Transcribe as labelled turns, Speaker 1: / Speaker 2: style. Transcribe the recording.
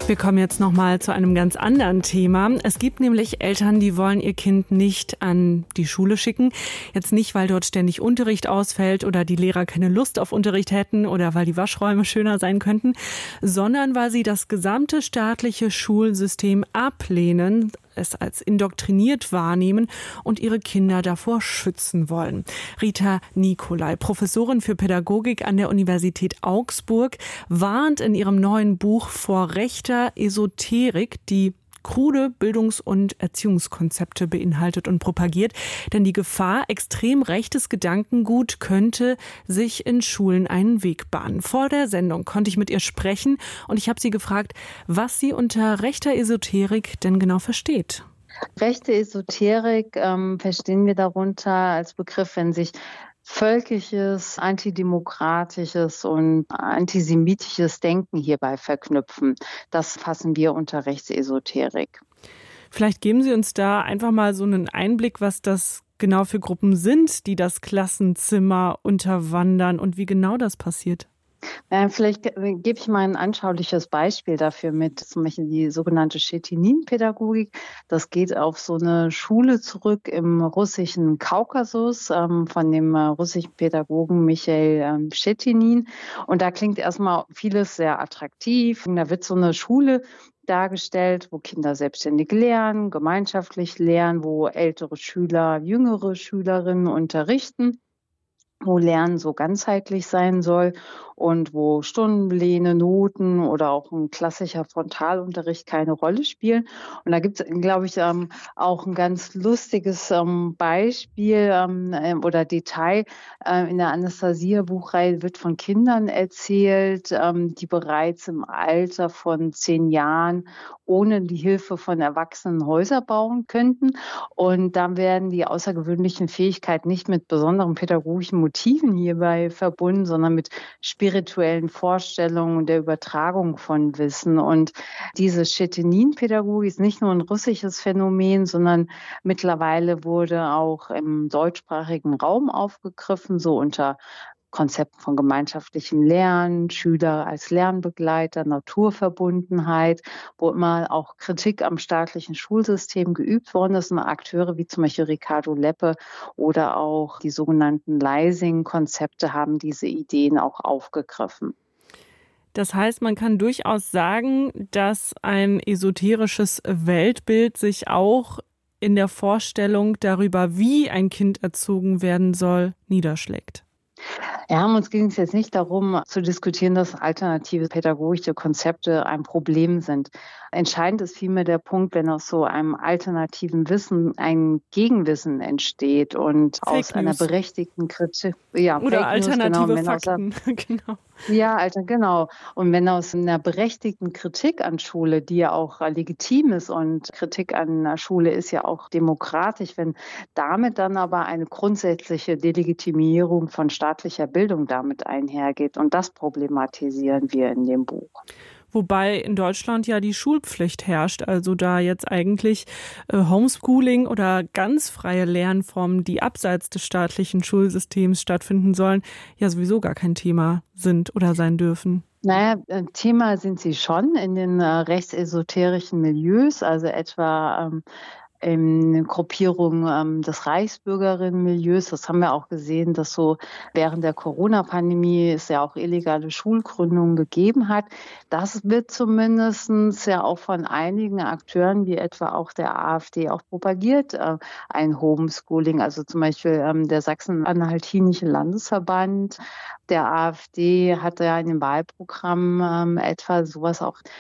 Speaker 1: Wir kommen jetzt nochmal zu einem ganz anderen Thema. Es gibt nämlich Eltern, die wollen ihr Kind nicht an die Schule schicken. Jetzt nicht, weil dort ständig Unterricht ausfällt oder die Lehrer keine Lust auf Unterricht hätten oder weil die Waschräume schöner sein könnten, sondern weil sie das gesamte staatliche Schulsystem ablehnen, es als indoktriniert wahrnehmen und ihre Kinder davor schützen wollen. Rita Nicolai, Professorin für Pädagogik an der Universität Augsburg, warnt in ihrem neuen Buch vor rechter Esoterik, die krude Bildungs- und Erziehungskonzepte beinhaltet und propagiert. Denn die Gefahr extrem rechtes Gedankengut könnte sich in Schulen einen Weg bahnen. Vor der Sendung konnte ich mit ihr sprechen und ich habe sie gefragt, was sie unter rechter Esoterik denn genau versteht.
Speaker 2: Rechte Esoterik verstehen wir darunter als Begriff, wenn sich völkisches, antidemokratisches und antisemitisches Denken hierbei verknüpfen. Das fassen wir unter Rechtsesoterik.
Speaker 1: Vielleicht geben Sie uns da einfach mal so einen Einblick, was das genau für Gruppen sind, die das Klassenzimmer unterwandern und wie genau das passiert.
Speaker 2: Vielleicht gebe ich mal ein anschauliches Beispiel dafür mit, zum Beispiel die sogenannte Schettinin-Pädagogik. Das geht auf so eine Schule zurück im russischen Kaukasus von dem russischen Pädagogen Michail Schettinin. Und da klingt erstmal vieles sehr attraktiv. Und da wird so eine Schule dargestellt, wo Kinder selbstständig lernen, gemeinschaftlich lernen, wo ältere Schüler jüngere Schülerinnen unterrichten, wo Lernen so ganzheitlich sein soll und wo Stundenpläne, Noten oder auch ein klassischer Frontalunterricht keine Rolle spielen. Und da gibt es, glaube ich, auch ein ganz lustiges Beispiel oder Detail. In der Anastasia-Buchreihe wird von Kindern erzählt, die bereits im Alter von 10 Jahren ohne die Hilfe von Erwachsenen Häuser bauen könnten. Und dann werden die außergewöhnlichen Fähigkeiten nicht mit besonderen pädagogischen Motiven hierbei verbunden, sondern mit spirituellen Vorstellungen und der Übertragung von Wissen. Und diese Schettinin-Pädagogik ist nicht nur ein russisches Phänomen, sondern mittlerweile wurde auch im deutschsprachigen Raum aufgegriffen, so unter Konzepten von gemeinschaftlichem Lernen, Schüler als Lernbegleiter, Naturverbundenheit, wo immer auch Kritik am staatlichen Schulsystem geübt worden ist. Und Akteure wie zum Beispiel Ricardo Leppe oder auch die sogenannten Leising-Konzepte haben diese Ideen auch aufgegriffen.
Speaker 1: Das heißt, man kann durchaus sagen, dass ein esoterisches Weltbild sich auch in der Vorstellung darüber, wie ein Kind erzogen werden soll, niederschlägt.
Speaker 2: Ja, uns ging es jetzt nicht darum, zu diskutieren, dass alternative pädagogische Konzepte ein Problem sind. Entscheidend ist vielmehr der Punkt, wenn aus so einem alternativen Wissen ein Gegenwissen entsteht und
Speaker 1: Fake
Speaker 2: aus einer
Speaker 1: News.
Speaker 2: berechtigten Kritik, ja,
Speaker 1: Oder
Speaker 2: Fake News,
Speaker 1: alternative
Speaker 2: genau,
Speaker 1: Fakten. Genau.
Speaker 2: Ja, also genau. Und wenn aus einer berechtigten Kritik an Schule, die ja auch legitim ist und Kritik an der Schule ist ja auch demokratisch, wenn damit dann aber eine grundsätzliche Delegitimierung von staatlicher Bildung damit einhergeht. Und das problematisieren wir in dem Buch.
Speaker 1: Wobei in Deutschland ja die Schulpflicht herrscht, also da jetzt eigentlich Homeschooling oder ganz freie Lernformen, die abseits des staatlichen Schulsystems stattfinden sollen, ja sowieso gar kein Thema sind oder sein dürfen.
Speaker 2: Naja, Thema sind sie schon in den rechtsesoterischen Milieus, also etwa in Gruppierungen des Reichsbürgerinnenmilieus. Das haben wir auch gesehen, dass so während der Corona-Pandemie es ja auch illegale Schulgründungen gegeben hat. Das wird zumindest ja auch von einigen Akteuren, wie etwa auch der AfD, auch propagiert, ein Homeschooling. Also zum Beispiel der Sachsen-Anhaltinische Landesverband der AfD hat ja in dem Wahlprogramm etwa sowas auch